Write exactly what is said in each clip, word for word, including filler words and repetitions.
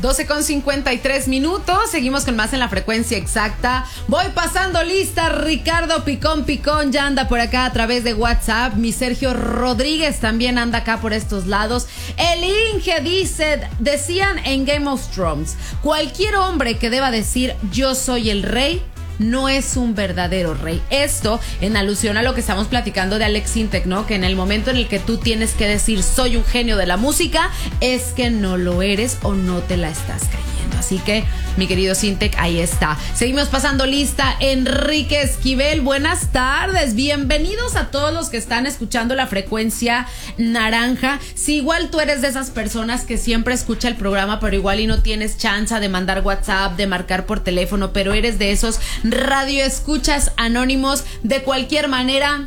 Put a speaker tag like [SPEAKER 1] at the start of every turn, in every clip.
[SPEAKER 1] doce con cincuenta y tres minutos. Seguimos con más en la frecuencia exacta. Voy pasando lista. Ricardo Picón Picón ya anda por acá a través de WhatsApp. Mi Sergio Rodríguez también anda acá por estos lados. El Inge dice, decían en Game of Thrones, cualquier hombre que deba decir yo soy el rey no es un verdadero rey. Esto en alusión a lo que estamos platicando de Alex Sintek, ¿no? Que en el momento en el que tú tienes que decir soy un genio de la música, es que no lo eres o no te la estás creyendo. Así que, mi querido Sintek, ahí está. Seguimos pasando lista. Enrique Esquivel, buenas tardes. Bienvenidos a todos los que están escuchando la frecuencia naranja. Si igual tú eres de esas personas que siempre escucha el programa, pero igual y no tienes chance de mandar WhatsApp, de marcar por teléfono, pero eres de esos radioescuchas anónimos, de cualquier manera,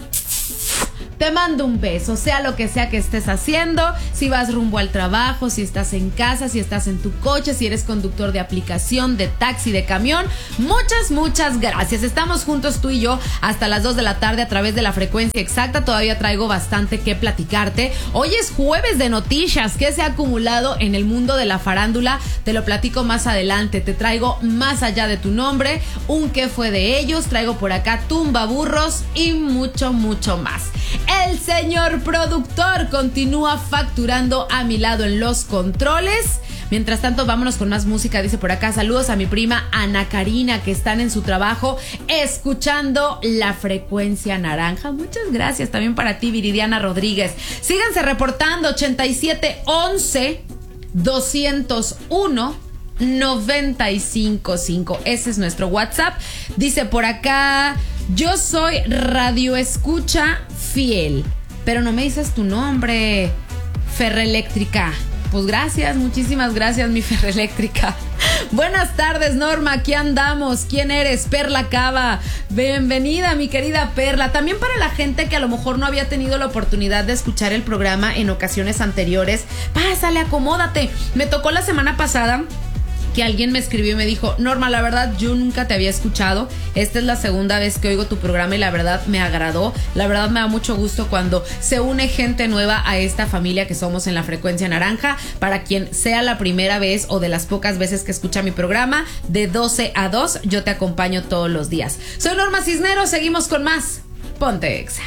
[SPEAKER 1] te mando un beso, sea lo que sea que estés haciendo, si vas rumbo al trabajo, si estás en casa, si estás en tu coche, si eres conductor de aplicación, de taxi, de camión. Muchas, muchas gracias. Estamos juntos tú y yo hasta las dos de la tarde a través de la frecuencia exacta. Todavía traigo bastante que platicarte. Hoy es jueves de noticias. ¿Qué se ha acumulado en el mundo de la farándula? Te lo platico más adelante. Te traigo más allá de tu nombre, un qué fue de ellos. Traigo por acá tumbaburros y mucho, mucho más. El señor productor continúa facturando a mi lado en los controles. Mientras tanto, vámonos con más música. Dice por acá, saludos a mi prima Ana Karina, que están en su trabajo escuchando la frecuencia naranja. Muchas gracias también para ti, Viridiana Rodríguez. Síganse reportando. Ochenta y siete once doscientos uno noventa y cinco cinco. Ese es nuestro WhatsApp. Dice por acá, yo soy radioescucha fiel, pero no me dices tu nombre. Ferreléctrica. Pues gracias, muchísimas gracias, mi Ferreléctrica. Buenas tardes, Norma, aquí andamos. ¿Quién eres? Perla Cava. Bienvenida, mi querida Perla. También para la gente que a lo mejor no había tenido la oportunidad de escuchar el programa en ocasiones anteriores, pásale, acomódate. Me tocó la semana pasada que alguien me escribió y me dijo, Norma, la verdad yo nunca te había escuchado, esta es la segunda vez que oigo tu programa y la verdad me agradó, la verdad me da mucho gusto cuando se une gente nueva a esta familia que somos en la frecuencia naranja. Para quien sea la primera vez o de las pocas veces que escucha mi programa, de doce a dos yo te acompaño todos los días. Soy Norma Cisneros, seguimos con más Ponte Exa.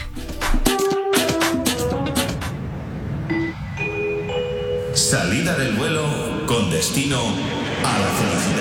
[SPEAKER 2] Salida del vuelo con destino a la felicidad.